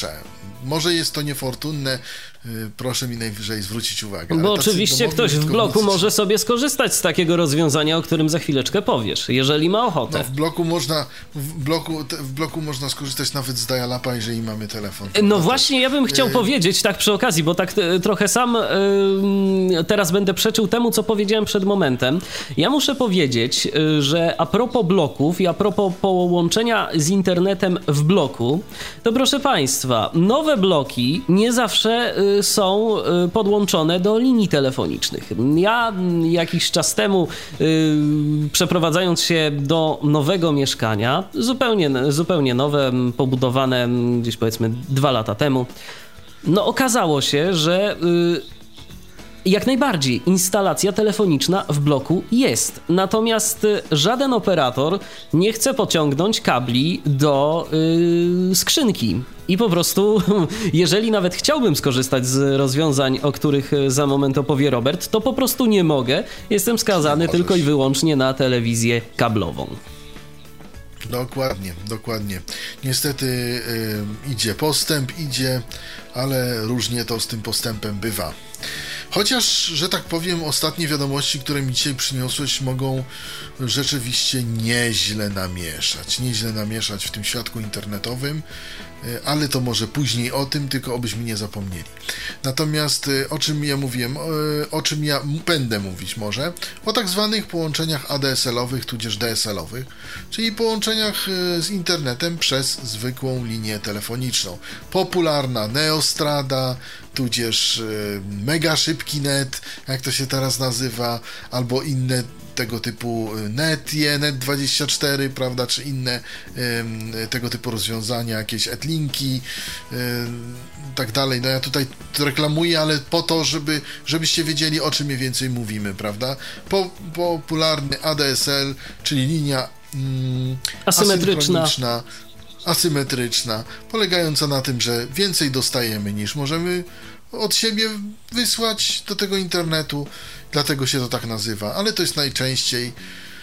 proszę. Może jest to niefortunne, proszę mi najwyżej zwrócić uwagę. Bo oczywiście ktoś w bloku może sobie skorzystać z takiego rozwiązania, o którym za chwileczkę powiesz, jeżeli ma ochotę. No, w bloku można skorzystać nawet z dial-upa, jeżeli mamy telefon. No właśnie, ja bym chciał powiedzieć tak przy okazji, bo tak trochę sam teraz będę przeczył temu, co powiedziałem przed momentem. Ja muszę powiedzieć, że a propos bloków i a propos połączenia z internetem w bloku, to proszę Państwa, nowe bloki nie zawsze są podłączone do linii telefonicznych. Ja jakiś czas temu, przeprowadzając się do nowego mieszkania, zupełnie nowe, pobudowane gdzieś powiedzmy 2 lata temu, no okazało się, że jak najbardziej instalacja telefoniczna w bloku jest. Natomiast żaden operator nie chce pociągnąć kabli do skrzynki. I po prostu, jeżeli nawet chciałbym skorzystać z rozwiązań, o których za moment opowie Robert, to po prostu nie mogę. Jestem skazany tylko i wyłącznie na telewizję kablową. Dokładnie. Niestety idzie postęp, ale różnie to z tym postępem bywa. Chociaż, że tak powiem, ostatnie wiadomości, które mi dzisiaj przyniosłeś, mogą rzeczywiście nieźle namieszać w tym świadku internetowym, ale to może później o tym, tylko obyśmy nie zapomnieli. Natomiast o czym ja mówiłem, o czym ja będę mówić może, o tak zwanych połączeniach ADSL-owych, tudzież DSL-owych, czyli połączeniach z internetem przez zwykłą linię telefoniczną. Popularna Neostrada, tudzież mega szybki net, jak to się teraz nazywa, albo inne tego typu Net24, prawda, czy inne tego typu rozwiązania, jakieś Etlinki, tak dalej. No ja tutaj reklamuję, ale po to, żebyście wiedzieli, o czym mniej więcej mówimy, prawda? Popularny ADSL, czyli linia asymetryczna, polegająca na tym, że więcej dostajemy niż możemy od siebie wysłać do tego internetu, dlatego się to tak nazywa, ale to jest najczęściej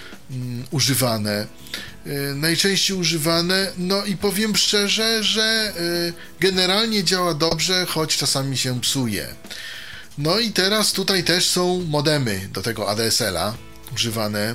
używane, no i powiem szczerze, że generalnie działa dobrze, choć czasami się psuje. No i teraz tutaj też są modemy do tego ADSL-a używane.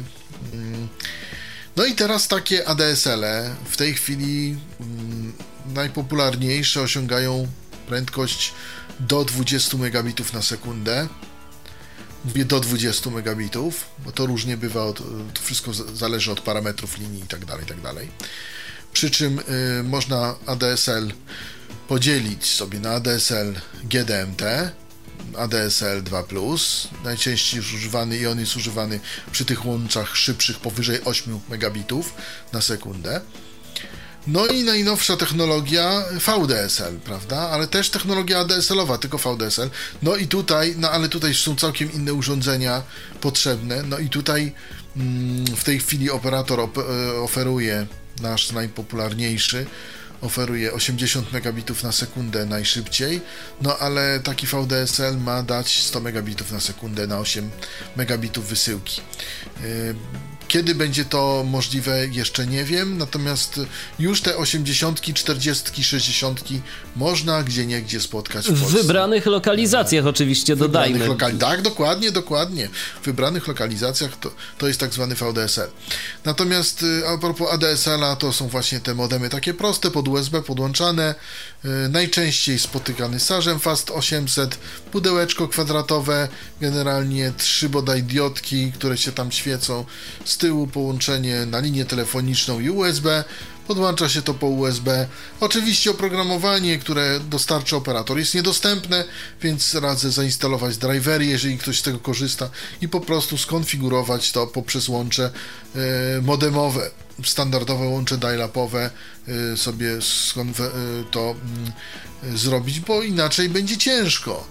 No i teraz takie ADSL-e w tej chwili najpopularniejsze osiągają prędkość do 20 megabitów na sekundę. Mówię do 20 megabitów, bo to różnie bywa, to wszystko zależy od parametrów linii i tak dalej. Przy czym można ADSL podzielić sobie na ADSL GDMT, ADSL 2+, najczęściej używany i on jest używany przy tych łączach szybszych powyżej 8 megabitów na sekundę. No i najnowsza technologia VDSL, prawda? Ale też technologia ADSL-owa, tylko VDSL. No i tutaj, ale tutaj są całkiem inne urządzenia potrzebne. No i tutaj w tej chwili operator oferuje, nasz najpopularniejszy, oferuje 80 megabitów na sekundę najszybciej, no ale taki VDSL ma dać 100 megabitów na sekundę na 8 megabitów wysyłki. Kiedy będzie to możliwe, jeszcze nie wiem, natomiast już te 80, 40, 60 można gdzieniegdzie spotkać w Polsce. W wybranych lokalizacjach oczywiście, dodajmy. Tak, dokładnie. W wybranych lokalizacjach to jest tak zwany VDSL. Natomiast a propos ADSL-a, to są właśnie te modemy takie proste, pod USB podłączane, najczęściej spotykany Sarzem Fast 800, pudełeczko kwadratowe, generalnie 3 bodaj diodki, które się tam świecą, z tyłu połączenie na linię telefoniczną i USB, podłącza się to po USB. Oczywiście oprogramowanie, które dostarcza operator, jest niedostępne, więc radzę zainstalować drivery, jeżeli ktoś z tego korzysta, i po prostu skonfigurować to poprzez łącze modemowe, standardowe łącze dial-upowe sobie to zrobić, bo inaczej będzie ciężko.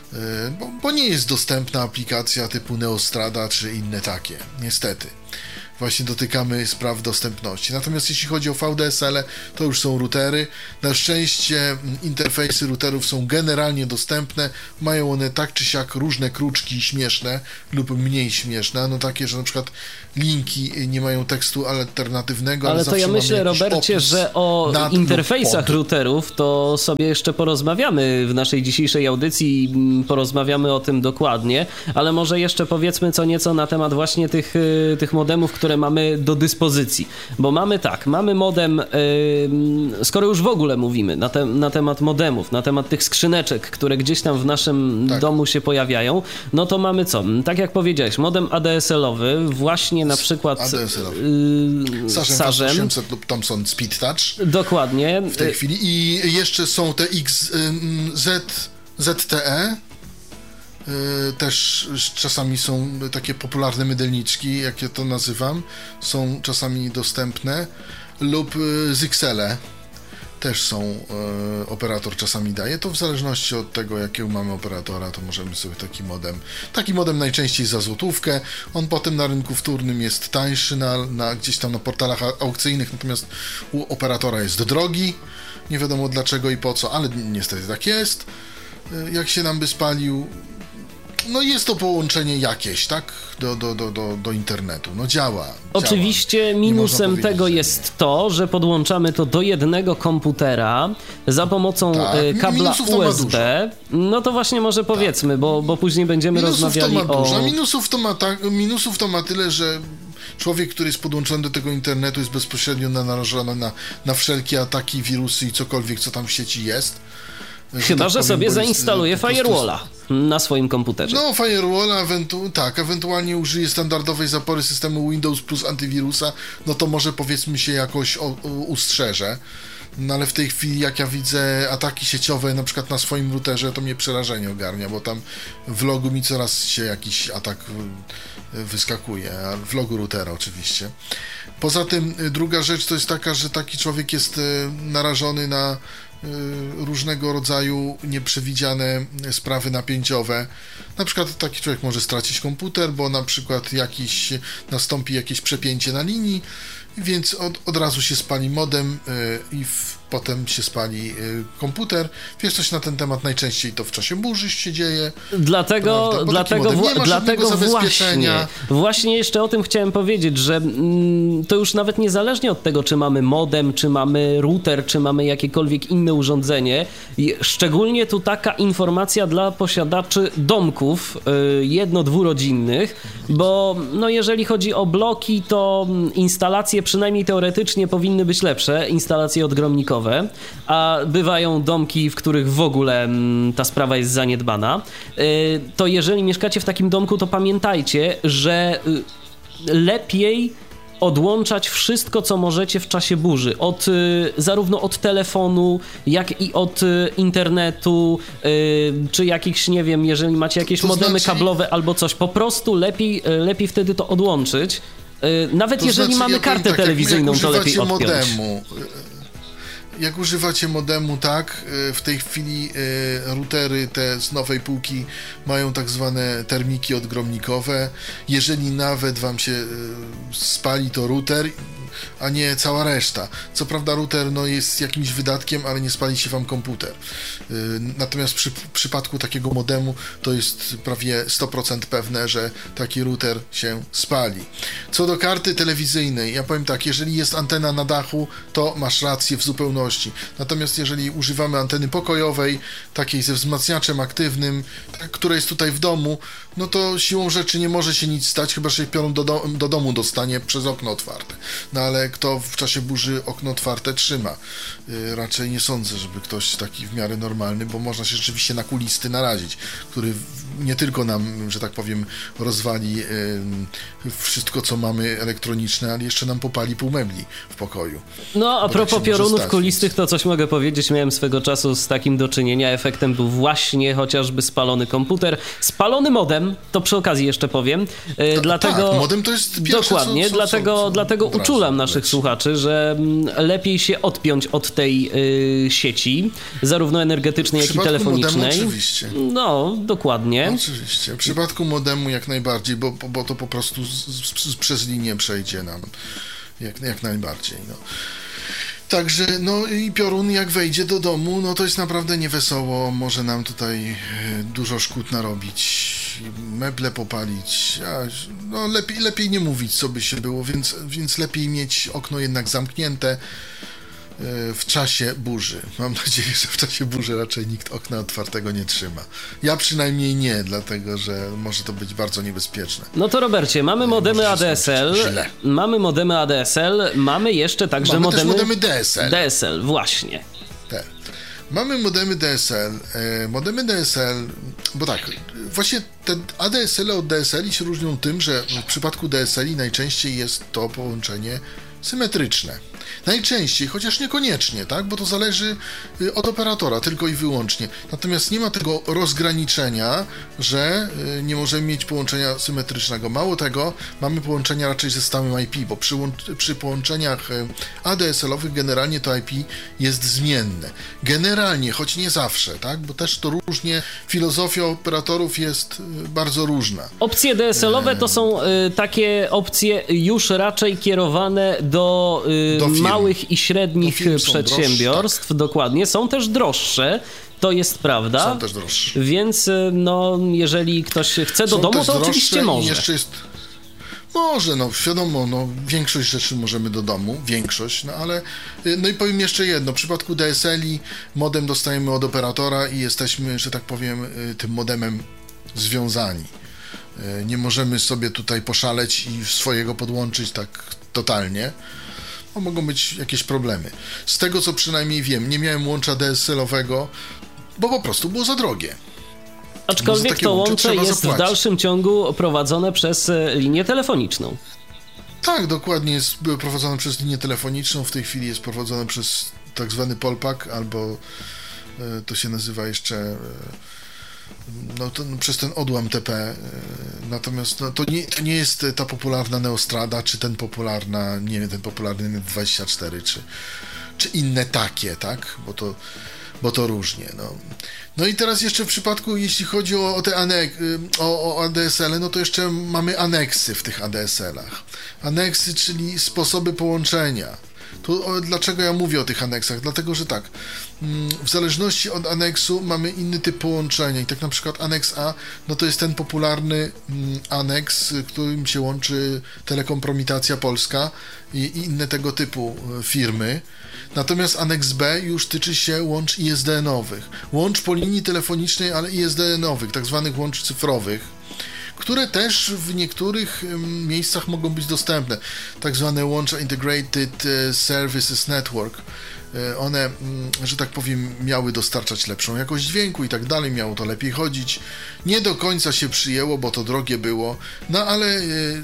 Bo nie jest dostępna aplikacja typu Neostrada czy inne takie, niestety. właśnie dotykamy spraw dostępności. Natomiast jeśli chodzi o VDSL, to już są routery. Na szczęście interfejsy routerów są generalnie dostępne. Mają one tak czy siak różne kruczki śmieszne lub mniej śmieszne. No takie, że na przykład linki nie mają tekstu alternatywnego, ale to ja myślę, Robercie, że o interfejsach routerów to sobie jeszcze porozmawiamy w naszej dzisiejszej audycji, porozmawiamy o tym dokładnie, ale może jeszcze powiedzmy co nieco na temat właśnie tych modemów, które mamy do dyspozycji, bo mamy modem, skoro już w ogóle mówimy na temat modemów, na temat tych skrzyneczek, które gdzieś tam w naszym domu się pojawiają, no to mamy co? Tak jak powiedziałeś, modem ADSL-owy, właśnie na przykład Sarzem 800 lub Thomson Speed Touch. Dokładnie. W tej chwili. I jeszcze są te ZTE. Też czasami są takie popularne mydelniczki, jak ja to nazywam, są czasami dostępne, lub ZXL-e też są, operator czasami daje, to w zależności od tego, jakiego mamy operatora, to możemy sobie taki modem najczęściej za złotówkę, on potem na rynku wtórnym jest tańszy, gdzieś tam na portalach aukcyjnych, natomiast u operatora jest drogi, nie wiadomo dlaczego i po co, ale niestety tak jest, jak się nam by spalił. No jest to połączenie jakieś, tak? Do internetu. No działa. Oczywiście minusem tego jest to, że podłączamy to do jednego komputera za pomocą kabla USB. No to właśnie może powiedzmy, bo później będziemy rozmawiali o... Minusów to ma tyle, że człowiek, który jest podłączony do tego internetu, jest bezpośrednio narażony na wszelkie ataki, wirusy i cokolwiek, co tam w sieci jest. Chyba, że sobie zainstaluje firewalla na swoim komputerze. No, firewalla, ewentualnie użyje standardowej zapory systemu Windows plus antywirusa, no to może powiedzmy się jakoś ustrzeże. No ale w tej chwili, jak ja widzę ataki sieciowe na przykład na swoim routerze, to mnie przerażenie ogarnia, bo tam w logu mi coraz się jakiś atak wyskakuje, w logu routera oczywiście. Poza tym druga rzecz to jest taka, że taki człowiek jest narażony na różnego rodzaju nieprzewidziane sprawy napięciowe. Na przykład taki człowiek może stracić komputer, bo na przykład nastąpi jakieś przepięcie na linii, więc od razu się spali modem i potem się spali komputer. Wiesz coś na ten temat? Najczęściej to w czasie burzy się dzieje. Dlatego właśnie jeszcze o tym chciałem powiedzieć, że to już nawet niezależnie od tego, czy mamy modem, czy mamy router, czy mamy jakiekolwiek inne urządzenie. Szczególnie tu taka informacja dla posiadaczy domków jedno-dwurodzinnych, bo no jeżeli chodzi o bloki, to instalacje przynajmniej teoretycznie powinny być lepsze, instalacje odgromnikowe, a bywają domki, w których w ogóle ta sprawa jest zaniedbana, to jeżeli mieszkacie w takim domku, to pamiętajcie, że lepiej odłączać wszystko, co możecie w czasie burzy. Zarówno od telefonu, jak i od internetu, czy jakichś, nie wiem, jeżeli macie jakieś modemy kablowe albo coś. Po prostu lepiej wtedy to odłączyć. Nawet jeżeli mamy kartę telewizyjną, to lepiej odpiąć. Jak używacie modemu, tak, w tej chwili routery te z nowej półki mają tak zwane termiki odgromnikowe. Jeżeli nawet wam się spali, to router, a nie cała reszta. Co prawda router jest jakimś wydatkiem, ale nie spali się wam komputer. Natomiast w przypadku takiego modemu to jest prawie 100% pewne, że taki router się spali. Co do karty telewizyjnej, ja powiem tak, jeżeli jest antena na dachu, to masz rację w zupełności. Natomiast jeżeli używamy anteny pokojowej, takiej ze wzmacniaczem aktywnym, która jest tutaj w domu, no to siłą rzeczy nie może się nic stać, chyba że się piorun do domu dostanie przez okno otwarte. No ale kto w czasie burzy okno otwarte trzyma? Raczej nie sądzę, żeby ktoś taki w miarę normalny, bo można się rzeczywiście na kulisty narazić, który nie tylko nam, że tak powiem, rozwali wszystko, co mamy elektroniczne, ale jeszcze nam popali pół mebli w pokoju. No, a propos piorunów, kulisty osobistych to coś mogę powiedzieć, miałem swego czasu z takim do czynienia, efektem był właśnie chociażby spalony komputer, spalony modem, to przy okazji jeszcze powiem, dlatego... Tak, modem to jest pierwsze, dokładnie, dlatego uczulam naszych słuchaczy, że lepiej się odpiąć od tej sieci, zarówno energetycznej, jak i telefonicznej. Modemu oczywiście. No, dokładnie. Oczywiście, w przypadku modemu jak najbardziej, bo to po prostu przez linię przejdzie nam, jak najbardziej, no. Także, no i piorun jak wejdzie do domu, no to jest naprawdę niewesoło, może nam tutaj dużo szkód narobić, meble popalić, no lepiej nie mówić, co by się było, więc lepiej mieć okno jednak zamknięte w czasie burzy. Mam nadzieję, że w czasie burzy raczej nikt okna otwartego nie trzyma. Ja przynajmniej nie, dlatego że może to być bardzo niebezpieczne. No to Robercie, mamy modemy ADSL, mamy jeszcze także modemy DSL. DSL, właśnie. Tak. Mamy modemy DSL. Modemy DSL, bo tak, właśnie te ADSL od DSL się różnią tym, że w przypadku DSL najczęściej jest to połączenie symetryczne. Najczęściej, chociaż niekoniecznie, tak? Bo to zależy od operatora tylko i wyłącznie. Natomiast nie ma tego rozgraniczenia, że nie możemy mieć połączenia symetrycznego. Mało tego, mamy połączenia raczej ze stałym IP, bo przy połączeniach ADSL-owych generalnie to IP jest zmienne. Generalnie, choć nie zawsze, tak? Bo też to różnie, filozofia operatorów jest bardzo różna. Opcje DSL-owe to są takie opcje już raczej kierowane do małych i średnich przedsiębiorstw, tak. Dokładnie. Są też droższe, to jest prawda. Są też droższe. Więc no, jeżeli ktoś chce do domu, to oczywiście może. Jeszcze jest... Może, no wiadomo, no większość rzeczy możemy do domu, ale no i powiem jeszcze jedno, w przypadku DSL-i modem dostajemy od operatora i jesteśmy, że tak powiem, tym modemem związani. Nie możemy sobie tutaj poszaleć i swojego podłączyć tak totalnie. No, mogą być jakieś problemy. Z tego, co przynajmniej wiem, nie miałem łącza DSL-owego, bo po prostu było za drogie. Aczkolwiek to łącze jest w dalszym ciągu prowadzone przez linię telefoniczną. Tak, dokładnie, jest prowadzone przez linię telefoniczną, w tej chwili jest prowadzone przez tak zwany Polpak, albo to się nazywa jeszcze... przez ten odłam TP, natomiast no, to nie jest ta popularna Neostrada, czy ten popularny Net24, czy inne takie, tak, bo to różnie, no. No i teraz jeszcze w przypadku, jeśli chodzi o te o ADSL-y, no to jeszcze mamy aneksy w tych ADSL-ach. Aneksy, czyli sposoby połączenia. Dlaczego ja mówię o tych aneksach? Dlatego, że tak, w zależności od aneksu mamy inny typ połączenia i tak na przykład aneks A, no to jest ten popularny aneks, którym się łączy Telekompromitacja Polska i inne tego typu firmy. Natomiast aneks B już tyczy się łącz ISDN-owych. Łącz po linii telefonicznej, ale ISDN-owych, tak zwanych łącz cyfrowych, które też w niektórych miejscach mogą być dostępne. Tak zwane łącza Integrated Services Network. One, że tak powiem, miały dostarczać lepszą jakość dźwięku i tak dalej, miało to lepiej chodzić. Nie do końca się przyjęło, bo to drogie było, no ale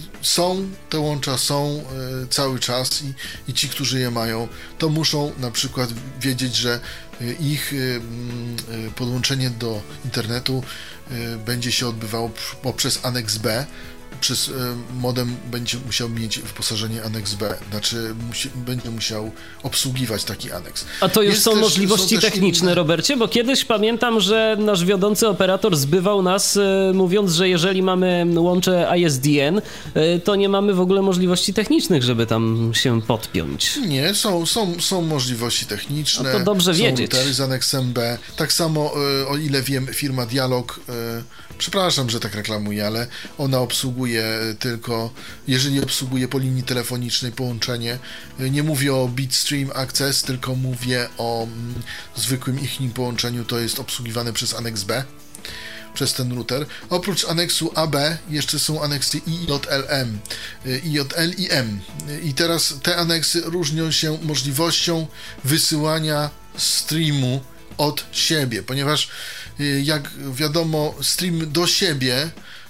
te łącza są cały czas i ci, którzy je mają, to muszą na przykład wiedzieć, że ich podłączenie do internetu będzie się odbywało poprzez aneks B. Przez modem będzie musiał mieć wyposażenie aneks B, znaczy będzie musiał obsługiwać taki aneks. A to już są możliwości techniczne, Robercie, bo kiedyś pamiętam, że nasz wiodący operator zbywał nas, mówiąc, że jeżeli mamy łącze ISDN, to nie mamy w ogóle możliwości technicznych, żeby tam się podpiąć. Nie, są możliwości techniczne. No to dobrze wiedzieć. Są routery z aneksem B. Tak samo, o ile wiem, firma Dialog, przepraszam, że tak reklamuję, ale ona obsługuje tylko, jeżeli obsługuje po linii telefonicznej połączenie, nie mówię o Bitstream Access, tylko mówię o zwykłym ich połączeniu, to jest obsługiwane przez aneks B, przez ten router. Oprócz aneksu AB jeszcze są aneksy IJLM, IJL i M. I teraz te aneksy różnią się możliwością wysyłania streamu od siebie, ponieważ jak wiadomo, stream do siebie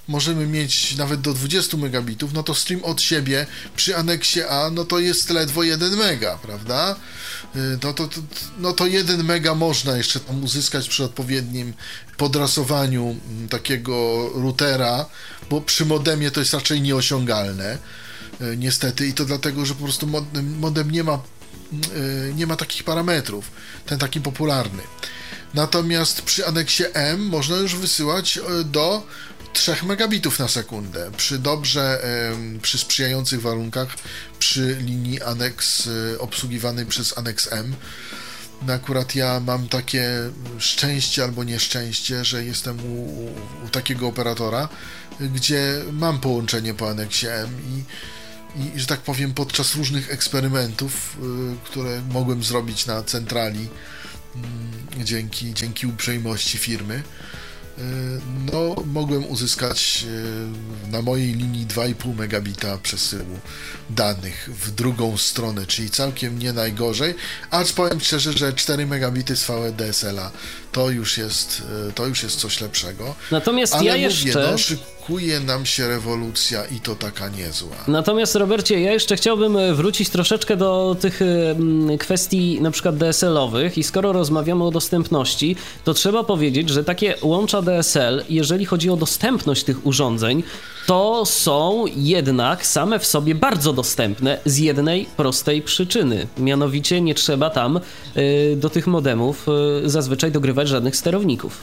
możemy mieć nawet do 20 megabitów, no to stream od siebie przy aneksie A, no to jest ledwo 1 mega, prawda? No to 1 mega można jeszcze tam uzyskać przy odpowiednim podrasowaniu takiego routera, bo przy modemie to jest raczej nieosiągalne, niestety, i to dlatego, że po prostu modem nie ma takich parametrów, ten taki popularny. Natomiast przy aneksie M można już wysyłać do 3 megabitów na sekundę. Przy sprzyjających warunkach, przy linii aneks obsługiwanej przez aneks M. No akurat ja mam takie szczęście albo nieszczęście, że jestem u takiego operatora, gdzie mam połączenie po aneksie M i że tak powiem, podczas różnych eksperymentów, które mogłem zrobić na centrali, dzięki uprzejmości firmy, no mogłem uzyskać na mojej linii 2,5 megabita przesyłu danych w drugą stronę, czyli całkiem nie najgorzej, acz powiem szczerze, że 4 megabity z VDSL-a to już jest coś lepszego. Natomiast ale ja jeszcze... szykuje nam się rewolucja i to taka niezła. Natomiast, Robercie, ja jeszcze chciałbym wrócić troszeczkę do tych kwestii na przykład DSL-owych i skoro rozmawiamy o dostępności, to trzeba powiedzieć, że takie łącza DSL, jeżeli chodzi o dostępność tych urządzeń, to są jednak same w sobie bardzo dostępne z jednej prostej przyczyny. Mianowicie nie trzeba tam do tych modemów zazwyczaj dogrywać żadnych sterowników.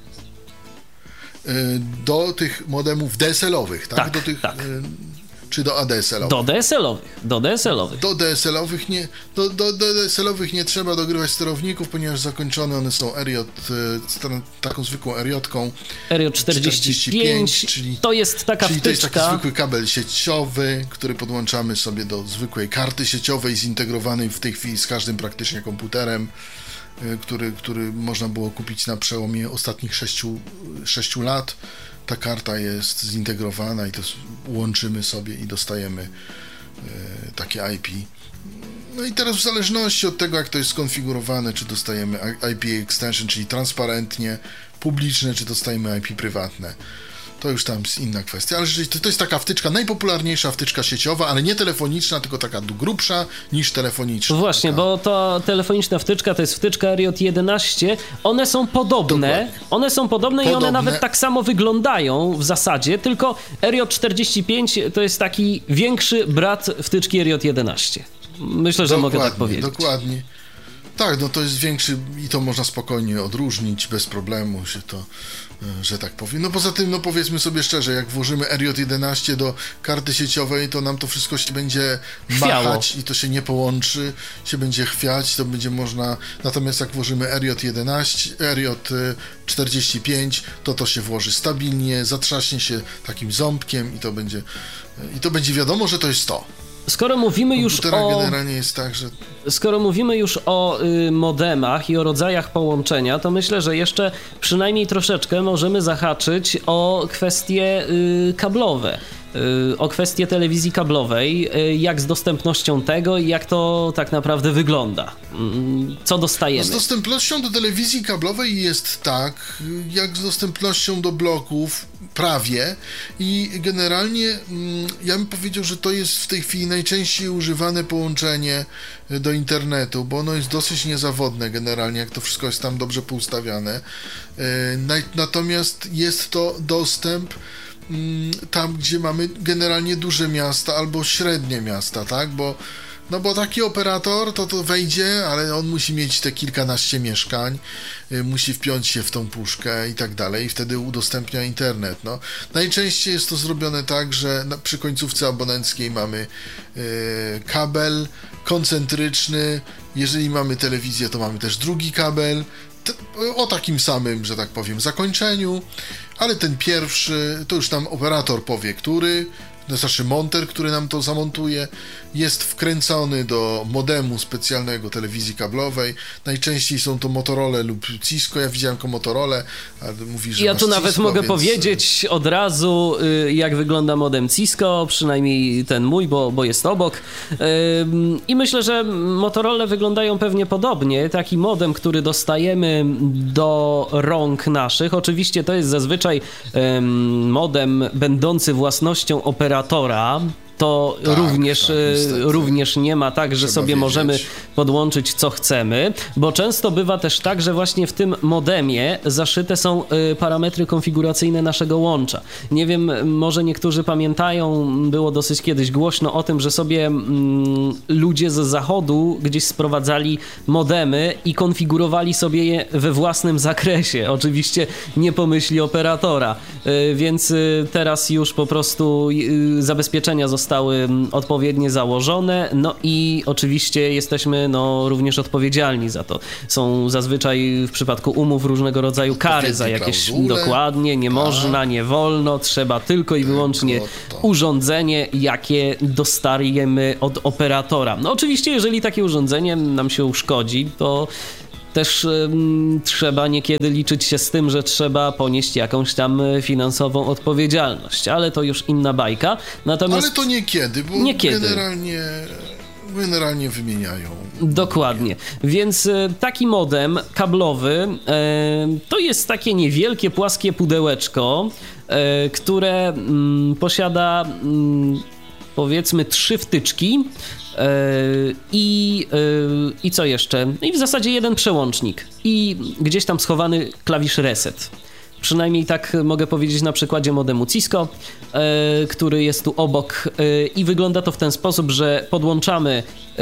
Do tych modemów DSL-owych, tak? Do tych, tak. Czy do ADSL-owych? Do DSL-owych. Do DSL-owych nie trzeba dogrywać sterowników, ponieważ zakończone one są taką zwykłą RJ-ką. RJ45, czyli to jest taka wtyczka. To jest taki zwykły kabel sieciowy, który podłączamy sobie do zwykłej karty sieciowej, zintegrowanej w tej chwili z każdym praktycznie komputerem, który można było kupić na przełomie ostatnich 6 lat. Ta karta jest zintegrowana i to łączymy sobie i dostajemy takie IP. No i teraz w zależności od tego, jak to jest skonfigurowane, czy dostajemy IP extension, czyli transparentnie, publiczne, czy dostajemy IP prywatne. To już tam jest inna kwestia, ale rzeczywiście to jest taka wtyczka, najpopularniejsza wtyczka sieciowa, ale nie telefoniczna, tylko taka grubsza niż telefoniczna. Właśnie, taka... bo ta telefoniczna wtyczka to jest wtyczka RJ11, one są podobne, i one nawet tak samo wyglądają w zasadzie, tylko RJ45 to jest taki większy brat wtyczki RJ11. Myślę, że mogę tak powiedzieć. Dokładnie. Tak, no to jest większy i to można spokojnie odróżnić, bez problemu się to, że tak powiem. No poza tym, no powiedzmy sobie szczerze, jak włożymy RJ11 do karty sieciowej, to nam to wszystko się będzie machać i to się nie połączy, się będzie chwiać, to będzie można, natomiast jak włożymy RJ45, to się włoży stabilnie, zatrzaśnie się takim ząbkiem i to będzie wiadomo, że to jest to. Skoro mówimy już generalnie jest tak, że... Skoro mówimy już o modemach i o rodzajach połączenia, to myślę, że jeszcze przynajmniej troszeczkę możemy zahaczyć o kwestie kablowe. O kwestię telewizji kablowej, jak z dostępnością tego i jak to tak naprawdę wygląda. Co dostajemy? Z dostępnością do telewizji kablowej jest tak, jak z dostępnością do bloków, prawie. I generalnie ja bym powiedział, że to jest w tej chwili najczęściej używane połączenie do internetu, bo ono jest dosyć niezawodne generalnie, jak to wszystko jest tam dobrze poustawiane. Natomiast jest to dostęp tam, gdzie mamy generalnie duże miasta albo średnie miasta, tak? Bo taki operator to wejdzie, ale on musi mieć te kilkanaście mieszkań, musi wpiąć się w tą puszkę i tak dalej, i wtedy udostępnia internet. No. Najczęściej jest to zrobione tak, że przy końcówce abonenckiej mamy kabel koncentryczny, jeżeli mamy telewizję, to mamy też drugi kabel, o takim samym, że tak powiem, zakończeniu, ale ten pierwszy, to już tam operator powie, który znaczy monter, który nam to zamontuje, jest wkręcony do modemu specjalnego telewizji kablowej. Najczęściej są to Motorola lub Cisco. Ja widziałem tylko Motorola, ale mówi, że ja tu nawet Cisco, mogę więc... powiedzieć od razu, jak wygląda modem Cisco, przynajmniej ten mój, bo jest obok. I myślę, że Motorola wyglądają pewnie podobnie. Taki modem, który dostajemy do rąk naszych. Oczywiście to jest zazwyczaj modem będący własnością operatora. To również nie ma tak, że Trzeba sobie wiedzieć. możemy podłączyć co chcemy, bo często bywa też tak, że właśnie w tym modemie zaszyte są parametry konfiguracyjne naszego łącza. Nie wiem, może niektórzy pamiętają, było dosyć kiedyś głośno o tym, że sobie ludzie z zachodu gdzieś sprowadzali modemy i konfigurowali sobie je we własnym zakresie. Oczywiście nie po myśli operatora, więc teraz już po prostu zabezpieczenia zostały odpowiednio założone, no i oczywiście jesteśmy również odpowiedzialni za to. Są zazwyczaj w przypadku umów różnego rodzaju kary za jakieś dokładnie, nie można, nie wolno, trzeba tylko i wyłącznie urządzenie, jakie dostajemy od operatora. No oczywiście, jeżeli takie urządzenie nam się uszkodzi, to też trzeba niekiedy liczyć się z tym, że trzeba ponieść jakąś tam finansową odpowiedzialność, ale to już inna bajka. Natomiast ale to niekiedy, bo generalnie wymieniają. Dokładnie. Więc taki modem kablowy to jest takie niewielkie, płaskie pudełeczko, które posiada powiedzmy 3 wtyczki i co jeszcze? I w zasadzie jeden przełącznik i gdzieś tam schowany klawisz reset. Przynajmniej tak mogę powiedzieć na przykładzie modemu Cisco, który jest tu obok i wygląda to w ten sposób, że podłączamy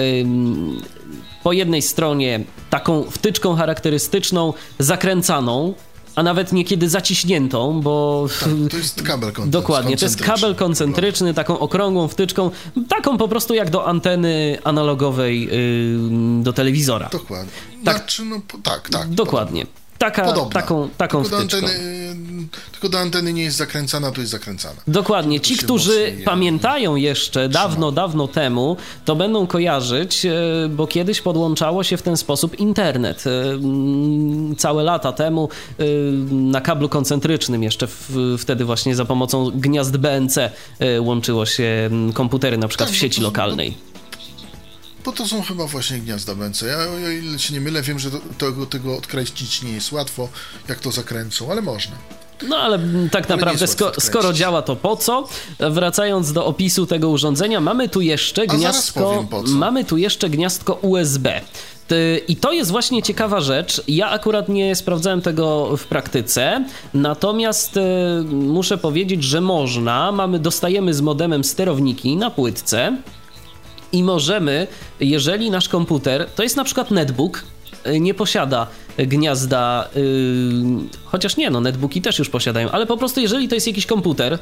po jednej stronie taką wtyczką charakterystyczną, zakręcaną, a nawet niekiedy zaciśniętą, bo... Tak, to jest kabel koncentryczny. Dokładnie, to jest kabel koncentryczny, taką okrągłą wtyczką, taką po prostu jak do anteny analogowej do telewizora. Dokładnie. Tak. Znaczy, tak. Dokładnie. Taką wtyczką. Tylko do anteny nie jest zakręcana, to jest zakręcana. Dokładnie. Ci, którzy pamiętają jeszcze dawno temu, to będą kojarzyć, bo kiedyś podłączało się w ten sposób internet. Całe lata temu na kablu koncentrycznym jeszcze wtedy właśnie za pomocą gniazd BNC łączyło się komputery na przykład w sieci lokalnej. Bo to są chyba właśnie gniazda BNC. Ja, o ile się nie mylę, wiem, że tego odkręcić nie jest łatwo, jak to zakręcą, ale można. No ale tak naprawdę, skoro działa, to po co? Wracając do opisu tego urządzenia, mamy tu jeszcze gniazdko USB. I to jest właśnie ciekawa rzecz. Ja akurat nie sprawdzałem tego w praktyce, natomiast muszę powiedzieć, że dostajemy z modemem sterowniki na płytce i możemy, jeżeli nasz komputer, to jest na przykład netbook, nie posiada gniazda, chociaż nie, netbooki też już posiadają, ale po prostu jeżeli to jest jakiś komputer,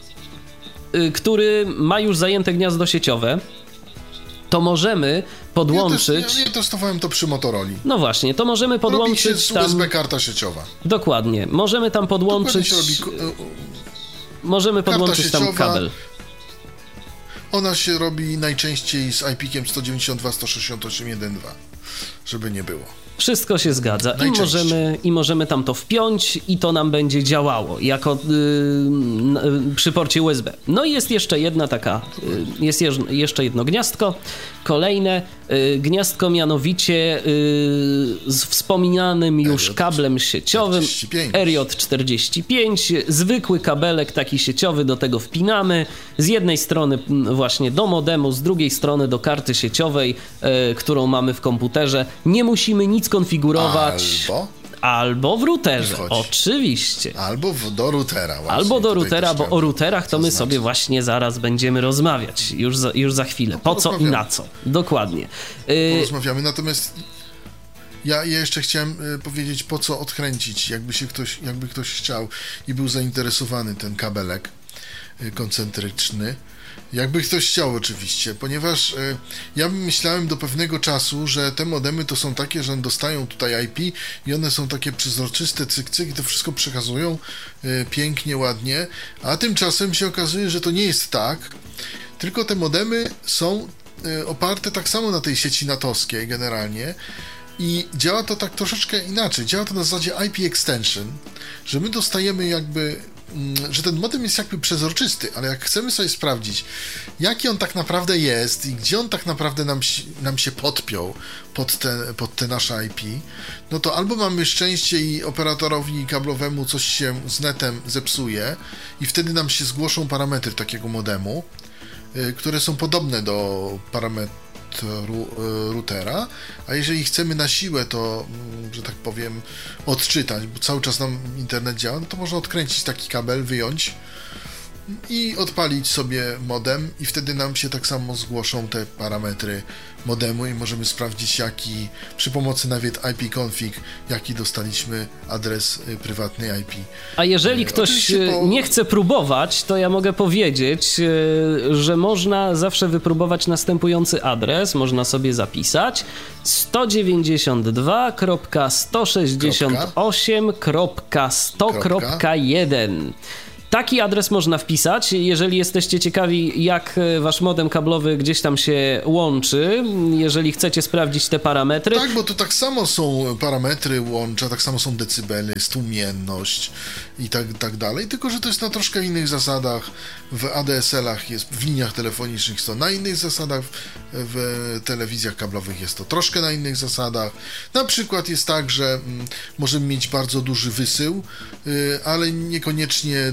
który ma już zajęte gniazdo sieciowe, to możemy podłączyć... Ja testowałem to przy Motorola. No właśnie, to możemy podłączyć robi się tam... USB karta sieciowa. Dokładnie, możemy tam podłączyć... Możemy podłączyć tam kabel. Ona się robi najczęściej z IP-kiem 192.168.1.2, żeby nie było. Wszystko się zgadza i możemy tam to wpiąć i to nam będzie działało jako przy porcie USB. No i jest jeszcze jedna jest jeszcze jedno gniazdko, kolejne gniazdko mianowicie z wspominanym już kablem sieciowym RJ45, zwykły kabelek taki sieciowy, do tego wpinamy z jednej strony właśnie do modemu, z drugiej strony do karty sieciowej, którą mamy w komputerze. Nie musimy nic konfigurować. Albo w routerze, oczywiście. Do routera. Właśnie, albo do routera, bo o routerach to my sobie właśnie zaraz będziemy rozmawiać. Już za chwilę. Po co i na co. Dokładnie. Porozmawiamy, natomiast ja jeszcze chciałem powiedzieć, po co odkręcić, jakby ktoś chciał i był zainteresowany ten kabelek koncentryczny, Jakby ktoś chciał oczywiście, ponieważ ja myślałem do pewnego czasu, że te modemy to są takie, że one dostają tutaj IP i one są takie przezroczyste, cyk i to wszystko przekazują pięknie, ładnie, a tymczasem się okazuje, że to nie jest tak, tylko te modemy są oparte tak samo na tej sieci natowskiej generalnie i działa to tak troszeczkę inaczej, działa to na zasadzie IP extension, że my dostajemy jakby że ten modem jest jakby przezroczysty, ale jak chcemy sobie sprawdzić, jaki on tak naprawdę jest i gdzie on tak naprawdę nam się podpiął pod te nasze IP, no to albo mamy szczęście i operatorowi kablowemu coś się z netem zepsuje i wtedy nam się zgłoszą parametry takiego modemu, które są podobne do parametrów routera, a jeżeli chcemy na siłę to, że tak powiem, odczytać, bo cały czas nam internet działa, no to można odkręcić taki kabel, wyjąć i odpalić sobie modem i wtedy nam się tak samo zgłoszą te parametry modemu i możemy sprawdzić jaki, przy pomocy nawet ipconfig, jaki dostaliśmy adres prywatny IP. A jeżeli ktoś nie chce próbować, to ja mogę powiedzieć, że można zawsze wypróbować następujący adres, można sobie zapisać 192.168.100.1. Taki adres można wpisać, jeżeli jesteście ciekawi, jak wasz modem kablowy gdzieś tam się łączy, jeżeli chcecie sprawdzić te parametry. Tak, bo to tak samo są parametry łącza, tak samo są decybele, stłumienność i tak dalej, tylko że to jest na troszkę innych zasadach. W ADSL-ach jest, w liniach telefonicznych jest to na innych zasadach, w telewizjach kablowych jest to troszkę na innych zasadach. Na przykład jest tak, że możemy mieć bardzo duży wysył, ale niekoniecznie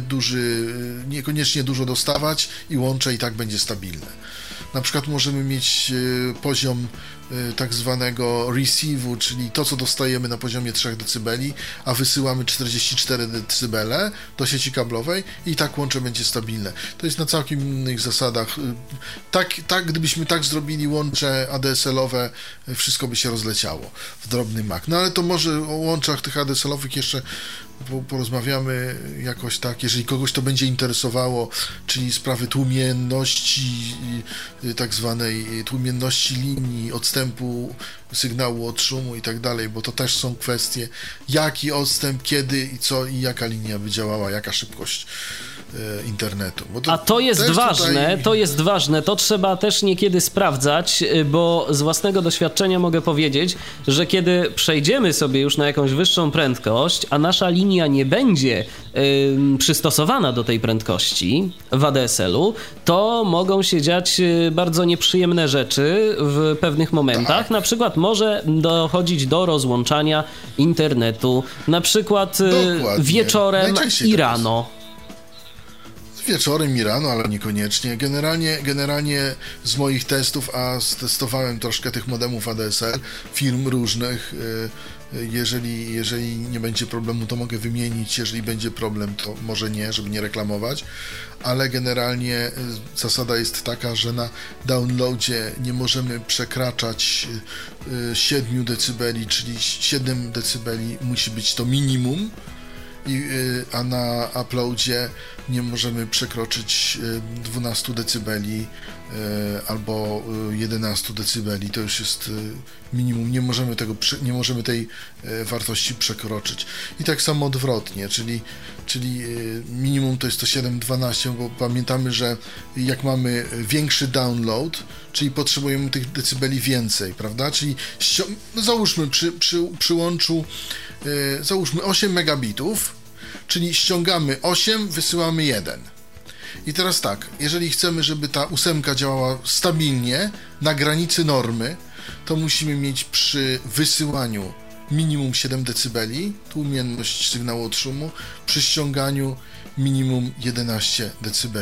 dużo dostawać i łącze i tak będzie stabilne. Na przykład możemy mieć poziom tak zwanego receive'u, czyli to, co dostajemy na poziomie 3 dB, a wysyłamy 44 dB do sieci kablowej i tak łącze będzie stabilne. To jest na całkiem innych zasadach. Gdybyśmy tak zrobili łącze ADSL-owe, wszystko by się rozleciało w drobny mak. No ale to może o łączach tych ADSL-owych jeszcze porozmawiamy jakoś tak, jeżeli kogoś to będzie interesowało, czyli sprawy tłumienności, tak zwanej tłumienności linii, odstępu sygnału od szumu i tak dalej, bo to też są kwestie, jaki odstęp, kiedy i co i jaka linia by działała, jaka szybkość internetu. A to jest ważne, to trzeba też niekiedy sprawdzać, bo z własnego doświadczenia mogę powiedzieć, że kiedy przejdziemy sobie już na jakąś wyższą prędkość, a nasza linia nie będzie przystosowana do tej prędkości w ADSL-u, to mogą się dziać bardzo nieprzyjemne rzeczy w pewnych momentach. Tak. Na przykład może dochodzić do rozłączania internetu, na przykład wieczorem i rano. Wieczorem i rano, ale niekoniecznie. Generalnie z moich testów, a testowałem troszkę tych modemów ADSL, firm różnych, jeżeli nie będzie problemu, to mogę wymienić, jeżeli będzie problem, to może nie, żeby nie reklamować, ale generalnie zasada jest taka, że na downloadzie nie przekraczać 7 dB, czyli 7 dB musi być to minimum, a na uploadzie nie możemy przekroczyć 12 dB albo 11 dB, to już jest minimum, nie możemy tej wartości przekroczyć. I tak samo odwrotnie, czyli minimum to jest to 7-12, bo pamiętamy, że jak mamy większy download, czyli potrzebujemy tych decybeli więcej, prawda? Czyli załóżmy przy łączu załóżmy 8 megabitów, czyli ściągamy 8, wysyłamy 1. I teraz tak, jeżeli chcemy, żeby ta 8 działała stabilnie, na granicy normy, to musimy mieć przy wysyłaniu minimum 7 dB, tłumienność sygnału od szumu, przy ściąganiu minimum 11 dB.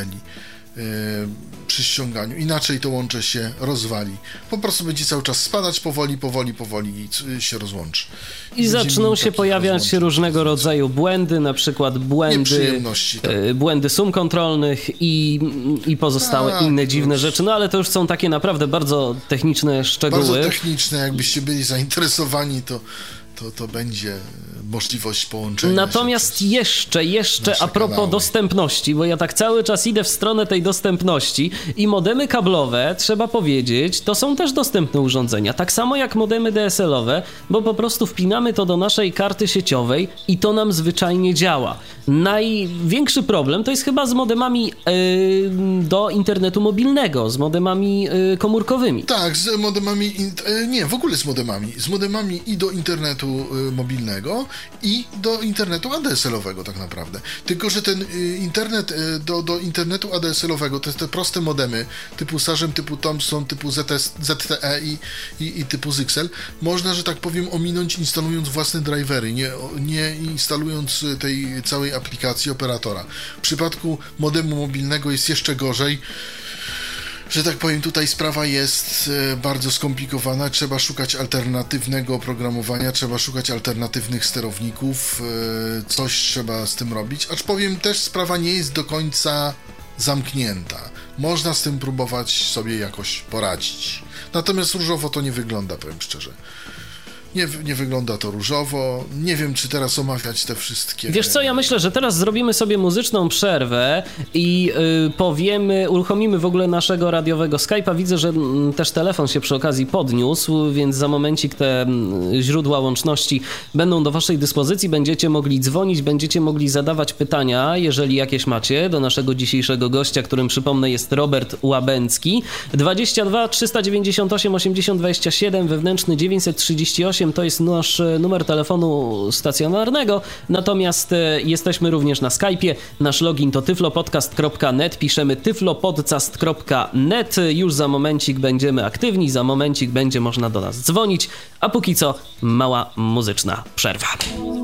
Przy ściąganiu. Inaczej to łącze się rozwali. Po prostu będzie cały czas spadać powoli i się rozłączy. I zaczną się pojawiać różnego rodzaju błędy, na przykład błędy sum kontrolnych i pozostałe inne dziwne rzeczy, no ale to już są takie naprawdę bardzo techniczne szczegóły. Bardzo techniczne, jakbyście byli zainteresowani, to będzie możliwość połączenia Natomiast jeszcze a propos kanały. dostępności, bo ja tak cały czas idę w stronę tej dostępności i modemy kablowe, trzeba powiedzieć, to są też dostępne urządzenia, tak samo jak modemy DSL-owe, bo po prostu wpinamy to do naszej karty sieciowej i to nam zwyczajnie działa. Największy problem to jest chyba z modemami do internetu mobilnego, z modemami komórkowymi. Tak, z modemami, nie, w ogóle z modemami i do internetu mobilnego i do internetu ADSL-owego tak naprawdę. Tylko, że ten internet do internetu ADSL-owego, te proste modemy typu Sarzem, typu Thomson, typu ZTE i typu Zyxel, można, że tak powiem, ominąć instalując własne drivery, nie instalując tej całej aplikacji operatora. W przypadku modemu mobilnego jest jeszcze gorzej. Że tak powiem, tutaj sprawa jest bardzo skomplikowana, trzeba szukać alternatywnego oprogramowania, trzeba szukać alternatywnych sterowników, coś trzeba z tym robić, acz powiem też, sprawa nie jest do końca zamknięta. Można z tym próbować sobie jakoś poradzić. Natomiast różowo to nie wygląda, powiem szczerze. Nie wygląda to różowo. Nie wiem, czy teraz omawiać te wszystkie... Wiesz co, ja myślę, że teraz zrobimy sobie muzyczną przerwę i uruchomimy w ogóle naszego radiowego Skype'a. Widzę, że też telefon się przy okazji podniósł, więc za momencik te źródła łączności będą do waszej dyspozycji. Będziecie mogli dzwonić, będziecie mogli zadawać pytania, jeżeli jakieś macie, do naszego dzisiejszego gościa, którym przypomnę jest Robert Łabęcki. 22 398 80 27, wewnętrzny 938. To jest nasz numer telefonu stacjonarnego, natomiast jesteśmy również na Skype'ie. Nasz login to tyflopodcast.net, piszemy tyflopodcast.net. Już za momencik będziemy aktywni, za momencik będzie można do nas dzwonić, a póki co mała muzyczna przerwa.